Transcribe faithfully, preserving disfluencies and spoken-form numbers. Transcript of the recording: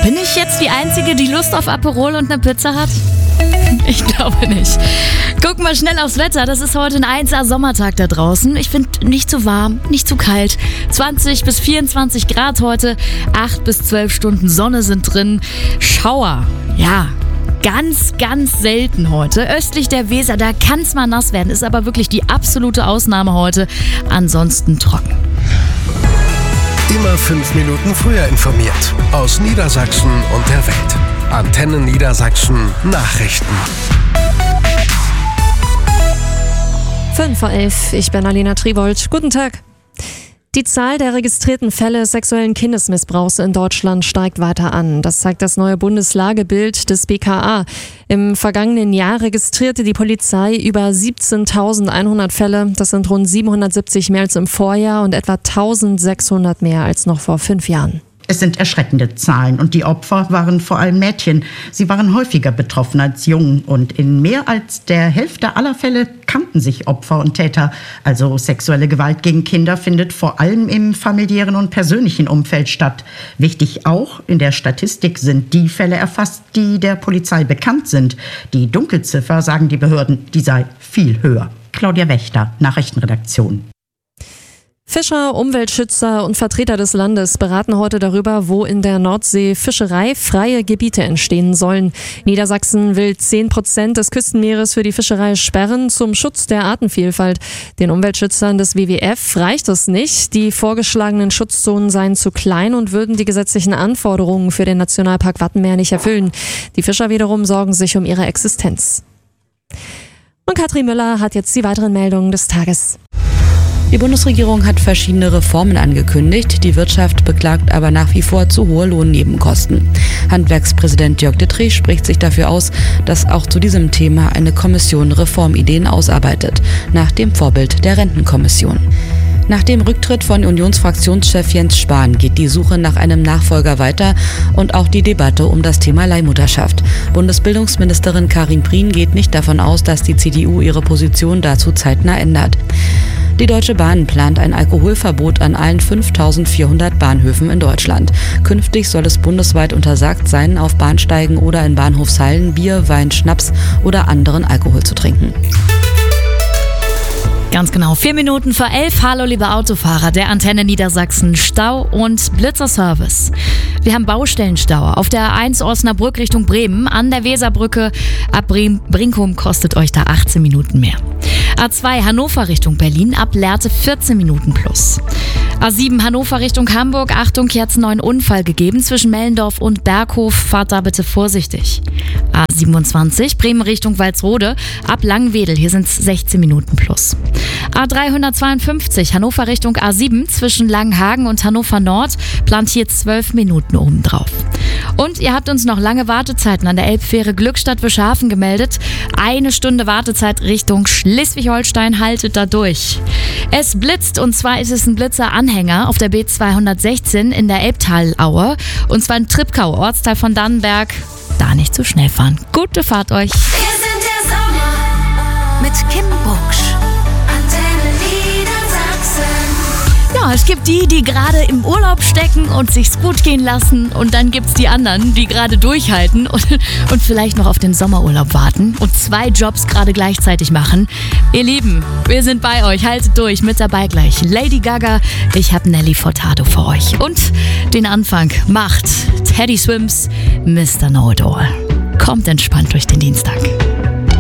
Bin ich jetzt die Einzige, die Lust auf Aperol und eine Pizza hat? Ich glaube nicht. Guck mal schnell aufs Wetter. Das ist heute ein eins A Sommertag da draußen. Ich finde nicht zu warm, nicht zu kalt. zwanzig bis vierundzwanzig Grad heute. acht bis zwölf Stunden Sonne sind drin. Schauer. Ja. Ganz, ganz selten heute. Östlich der Weser, da kann es mal nass werden. Ist aber wirklich die absolute Ausnahme heute. Ansonsten trocken. Immer fünf Minuten früher informiert. Aus Niedersachsen und der Welt. Antenne Niedersachsen Nachrichten. fünf vor elf, ich bin Alina Tribold. Guten Tag. Die Zahl der registrierten Fälle sexuellen Kindesmissbrauchs in Deutschland steigt weiter an. Das zeigt das neue Bundeslagebild des B K A. Im vergangenen Jahr registrierte die Polizei über siebzehntausendeinhundert Fälle. Das sind rund siebenhundertsiebzig mehr als im Vorjahr und etwa eintausendsechshundert mehr als noch vor fünf Jahren. Es sind erschreckende Zahlen und die Opfer waren vor allem Mädchen. Sie waren häufiger betroffen als Jungen und in mehr als der Hälfte aller Fälle kannten sich Opfer und Täter. Also sexuelle Gewalt gegen Kinder findet vor allem im familiären und persönlichen Umfeld statt. Wichtig auch, in der Statistik sind die Fälle erfasst, die der Polizei bekannt sind. Die Dunkelziffer, sagen die Behörden, die sei viel höher. Claudia Wächter, Nachrichtenredaktion. Fischer, Umweltschützer und Vertreter des Landes beraten heute darüber, wo in der Nordsee fischereifreie Gebiete entstehen sollen. Niedersachsen will zehn Prozent des Küstenmeeres für die Fischerei sperren zum Schutz der Artenvielfalt. Den Umweltschützern des W W F reicht es nicht. Die vorgeschlagenen Schutzzonen seien zu klein und würden die gesetzlichen Anforderungen für den Nationalpark Wattenmeer nicht erfüllen. Die Fischer wiederum sorgen sich um ihre Existenz. Und Katrin Müller hat jetzt die weiteren Meldungen des Tages. Die Bundesregierung hat verschiedene Reformen angekündigt. Die Wirtschaft beklagt aber nach wie vor zu hohe Lohnnebenkosten. Handwerkspräsident Jörg Dittrich spricht sich dafür aus, dass auch zu diesem Thema eine Kommission Reformideen ausarbeitet, nach dem Vorbild der Rentenkommission. Nach dem Rücktritt von Unionsfraktionschef Jens Spahn geht die Suche nach einem Nachfolger weiter und auch die Debatte um das Thema Leihmutterschaft. Bundesbildungsministerin Karin Prien geht nicht davon aus, dass die C D U ihre Position dazu zeitnah ändert. Die Deutsche Bahn plant ein Alkoholverbot an allen fünftausendvierhundert Bahnhöfen in Deutschland. Künftig soll es bundesweit untersagt sein, auf Bahnsteigen oder in Bahnhofshallen Bier, Wein, Schnaps oder anderen Alkohol zu trinken. Ganz genau, vier Minuten vor elf. Hallo liebe Autofahrer der Antenne Niedersachsen Stau- und Blitzerservice. Wir haben Baustellenstau auf der A eins Osnabrück Richtung Bremen an der Weserbrücke. Ab Brinkum kostet euch da achtzehn Minuten mehr. A zwei Hannover Richtung Berlin ab Lehrte vierzehn Minuten plus. A sieben Hannover Richtung Hamburg. Achtung, hier hat es einen neuen Unfall gegeben zwischen Mellendorf und Berghof. Fahrt da bitte vorsichtig. A siebenundzwanzig Bremen Richtung Walsrode ab Langwedel. Hier sind es sechzehn Minuten plus. A dreihundertzweiundfünfzig Hannover Richtung A sieben zwischen Langenhagen und Hannover Nord plant hier zwölf Minuten obendrauf. Und ihr habt uns noch lange Wartezeiten an der Elbfähre Glückstadt-Wischhafen gemeldet. Eine Stunde Wartezeit Richtung Schleswig-Holstein, haltet da durch. Es blitzt und zwar ist es ein Blitzer-Anhänger auf der B zweihundertsechzehn in der Elbtalaue und zwar in Tripkau, Ortsteil von Dannenberg. Da nicht zu schnell fahren. Gute Fahrt euch. Wir sind der Sommer mit Kim Bucksch. Ja, es gibt die, die gerade im Urlaub stecken und sich's gut gehen lassen und dann gibt's die anderen, die gerade durchhalten und, und vielleicht noch auf den Sommerurlaub warten und zwei Jobs gerade gleichzeitig machen. Ihr Lieben, wir sind bei euch, haltet durch, mit dabei gleich Lady Gaga, ich hab Nelly Furtado für euch und den Anfang macht Teddy Swims, Mister Know It All. Kommt entspannt durch den Dienstag.